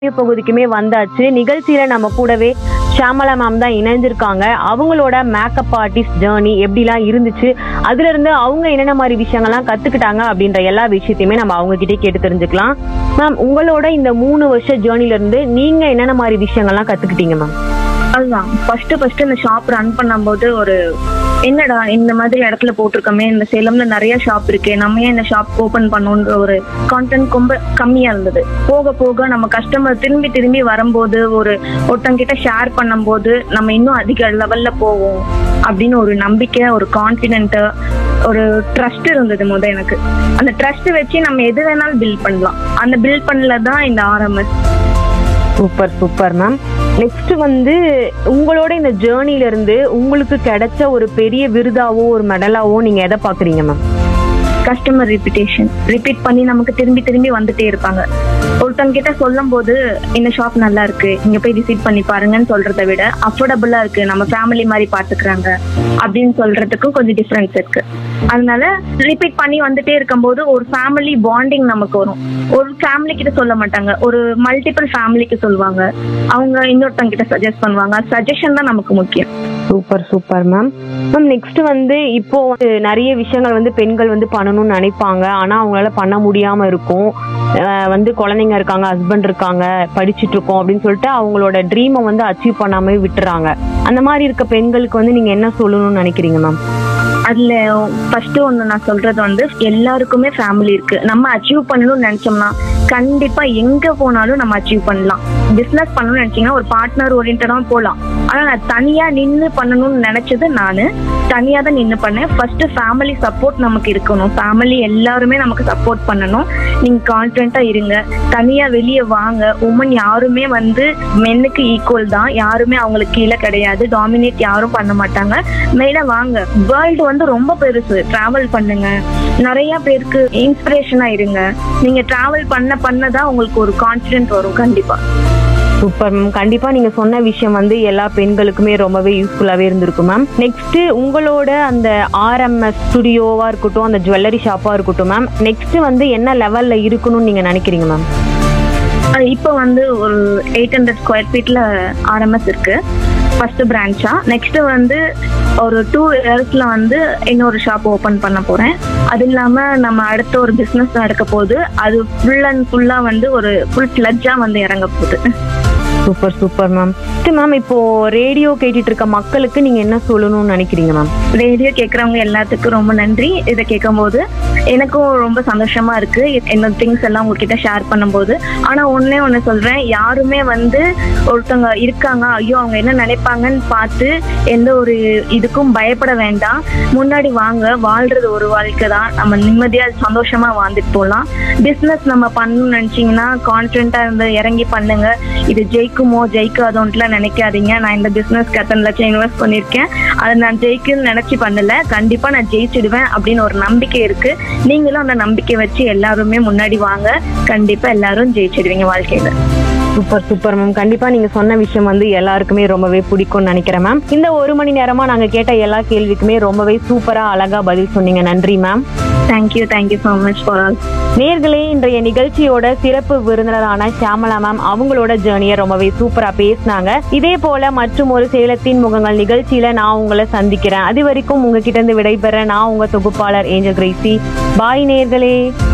பகுதிக்குமே வந்தாச்சு. நிகழ்ச்சியில நம்ம கூடவே ஷியாமளா மேம் தான் இணைஞ்சிருக்காங்க. அவங்களோட மேக்கப் ஆர்டிஸ்ட் ஜர்னி எப்படிலாம் இருந்துச்சு, அதுல இருந்து அவங்க என்னென்ன மாதிரி விஷயங்கள்லாம் கத்துக்கிட்டாங்க அப்படின்ற எல்லா விஷயத்தையுமே நம்ம அவங்க கிட்டே கேட்டு தெரிஞ்சுக்கலாம். மேம், உங்களோட இந்த 3 வருஷ ஜேர்னில இருந்து நீங்க என்னென்ன மாதிரி விஷயங்கள்லாம் கத்துக்கிட்டீங்க மேம்? அதுதான் ஃபர்ஸ்ட் இந்த ஷாப் ரன் பண்ணும்போது ஒரு என்னடா இந்த மாதிரி இடத்துல போட்டிருக்கோமே, இந்த சேலம்ல நிறைய ஷாப் இருக்கு, நம்ம ஏன் இந்த ஷாப் ஓபன் பண்ணோன்ற ஒரு கான்டென்ட் ரொம்ப கம்மியா இருந்தது. போக போக நம்ம கஸ்டமர் திரும்பி திரும்பி வரும்போது ஒருத்தங்கிட்ட ஷேர் பண்ணும்போது நம்ம இன்னும் அதிக லெவல்ல போவோம் அப்படின்னு ஒரு நம்பிக்கை, ஒரு கான்பிடென்ட், ஒரு ட்ரஸ்ட் இருந்தது எனக்கு. அந்த ட்ரஸ்ட் வச்சு நம்ம எது வேணாலும் பில்ட் பண்ணலாம். அந்த பில்ட் பண்ணலதான் இந்த RMS. Super super ma'am. Next உங்களோட இந்த ஜேர்னில இருந்து உங்களுக்கு கிடைச்ச ஒரு பெரிய விருதாவோ ஒரு மெடலாவோ நீங்க எதை பாக்குறீங்க மேம்? கஸ்டமர் ரிப்பீட் பண்ணி நமக்கு திரும்பி திரும்பி வந்துட்டே இருப்பாங்க. ஒருத்தங்க கிட்ட சொல்லும் போது இந்த ஷாப் நல்லா இருக்கு, இங்க போய் விசிட் பண்ணி பாருங்கன்னு சொல்றதை விட அஃபோர்டபுளா இருக்கு, நம்ம ஃபேமிலி மாதிரி பாத்துக்கிறாங்க அப்படின்னு சொல்றதுக்கும் கொஞ்சம் டிஃபரன்ஸ் இருக்கு. அதனால ரிப்பீட் பண்ணி வந்துட்டே இருக்கும்போது ஒரு ஃபேமிலி பாண்டிங் நமக்கு வரும். ஒரு ஃபேமிலி கிட்ட சொல்ல மாட்டாங்க, ஒரு மல்டிபிள் ஃபேமிலிக்கு சொல்லுவாங்க. அவங்க இன்னொருத்தங்க கிட்ட சஜஸ்ட் பண்ணுவாங்க. சஜஷன் தான் நமக்கு முக்கியம். Super super ma'am. Ma'am, next இப்போ நிறைய விஷயங்கள் பெண்கள் பண்ணணும்னு நினைப்பாங்க. ஆனா அவங்களால பண்ண முடியாம இருக்கும். குழந்தைங்க இருக்காங்க, ஹஸ்பண்ட் இருக்காங்க, படிச்சுட்டு இருக்கோம் அப்படின்னு சொல்லிட்டு அவங்களோட ட்ரீமை அச்சீவ் பண்ணாம விட்டுறாங்க. அந்த மாதிரி இருக்க பெண்களுக்கு நீங்க என்ன சொல்லணும்னு நினைக்கிறீங்க மேம்? அதுல ஃபர்ஸ்ட் ஒண்ணு நான் சொல்றது எல்லாருக்குமே ஃபேமிலி இருக்கு. நம்ம அச்சீவ் பண்ணணும்னு நினைச்சோம்னா கண்டிப்பா எங்க போனாலும் நம்ம அச்சீவ் பண்ணலாம். பிசினஸ் பண்ணணும்னு நினைச்சீங்கன்னா ஒரு பார்ட்னர் ஓரியன்டா போலாம். ஆனா நான் தனியா நின்னு பண்ணணும்னு நினைச்சது நானு தனியா தான் நின்னு பண்ணேன். ஃபர்ஸ்ட் ஃபேமிலி சப்போர்ட் நமக்கு இருக்கணும். ஃபேமிலி எல்லாருமே நமக்கு சப்போர்ட் பண்ணணும். நீங்க கான்ஃபிடென்ட்டா இருங்க. தனியா வெளியே வாங்க. உமன் யாருமே மென்னுக்கு ஈக்குவல் தான். யாருமே அவங்களுக்கு கீழே கிடையாது. டாமினேட் யாரும் பண்ண மாட்டாங்க. மேல வாங்க. வேர்ல்டு ரொம்ப பெருசு. டிராவல் பண்ணுங்க. நிறைய பேருக்கு இன்ஸ்பிரேஷனா இருங்க. நீங்க டிராவல் பண்ணதான் உங்களுக்கு ஒரு கான்ஃபிடென்ட் வரும். கண்டிப்பா. Super ma'am. கண்டிப்பா நீங்க சொன்ன விஷயம் எல்லா பெண்களுக்குமே ரொம்பவே யூஸ்ஃபுல்லாவே இருந்திருக்கும் மேம். நெக்ஸ்ட் உங்களோட அந்த ஆர்எம்எஸ் ஸ்டுடியோவா இருக்கட்டும், அந்த ஜுவல்லரி ஷாப்பா இருக்கட்டும் மேம், நெக்ஸ்ட் என்ன லெவல்ல இருக்கணும்னு நீங்க நினைக்கிறீங்க மேம்? இப்போ ஒரு 800 ஸ்கொயர் ஃபீட்ல ஆர்எம்எஸ் இருக்கு, ஃபர்ஸ்ட் பிரான்ச்சா. நெக்ஸ்ட் ஒரு 2 இயர்ஸ்ல இன்னொரு ஷாப் ஓபன் பண்ண போறேன். அது இல்லாம நம்ம அடுத்த ஒரு பிசினஸ் நடக்க போகுது. அது ஃபுல் அண்ட் ஃபுல்லா ஒரு ஃபுல் ஃபிளட்ஜா இறங்க போகுது. Super super ma'am. மேம், இப்போ ரேடியோ கேட்டுட்டு இருக்க மக்களுக்கு நீங்க என்ன சொல்லணும்னு நினைக்கிறீங்க மேம்? ரேடியோ கேட்கறவங்க எல்லாத்துக்கும் ரொம்ப நன்றி. இதை கேட்கும் போது எனக்கும் ரொம்ப சந்தோஷமா இருக்கு, என்னோட திங்ஸ் எல்லாம் உங்ககிட்ட ஷேர் பண்ணும்போது. ஆனா ஒண்ணு சொல்றேன், யாருமே ஒருத்தவங்க இருக்காங்க, ஐயோ அவங்க என்ன நினைப்பாங்கன்னு பார்த்து எந்த ஒரு இதுக்கும் பயப்பட வேண்டாம். முன்னாடி வாங்க. வாழ்றது ஒரு வாழ்க்கை தான். நம்ம நிம்மதியா சந்தோஷமா வாழ்ந்துட்டு போகலாம். பிசினஸ் நம்ம பண்ணணும்னு நினைச்சீங்கன்னா கான்ஃபிடென்ட்டா இறங்கி பண்ணுங்க. இது ஜெயிக்குமோ ஜெயிக்காதோன்ட்டுலாம் நினைக்காதீங்க. நான் இந்த பிசினஸ்க்கு எத்தனை லட்சம் இன்வெஸ்ட் பண்ணிருக்கேன், அதை நான் ஜெயிக்குன்னு நினைச்சு பண்ணல. கண்டிப்பா நான் ஜெயிச்சிடுவேன் அப்படின்னு ஒரு நம்பிக்கை இருக்கு. நீங்களும் அந்த நம்பிக்கை வச்சு எல்லாருமே முன்னாடி வாங்க. கண்டிப்பா எல்லாரும் ஜெயிச்சிடுவீங்க வாழ்க்கையில. Super super ma'am. கண்டிப்பா நீங்க சொன்ன விஷயம் எல்லாருக்குமே ரொம்பவே பிடிக்கும்னு நினைக்கிறேன் மேம். இந்த 1 மணி நேரமா நாங்க கேட்ட எல்லா கேள்விக்குமே ரொம்பவே சூப்பரா அழகா பதில் சொன்னீங்க. நன்றி ma'am. Thank you so much for all. நேர்களே, இன்றைய நிகழ்ச்சியோட சிறப்பு விருந்தினரான ஷியாமளா மேம் அவங்களோட ஜேர்னியை ரொம்பவே சூப்பரா பேசினாங்க. இதே போல மற்றும் ஒரு சேலத்தின் முகங்கள் நிகழ்ச்சியில நான் உங்களை சந்திக்கிறேன். அது வரைக்கும் உங்ககிட்ட இருந்து விடைபெற நான் உங்க தொகுப்பாளர் ஏஞ்சல் கிரேசி. பாய் நேர்களே.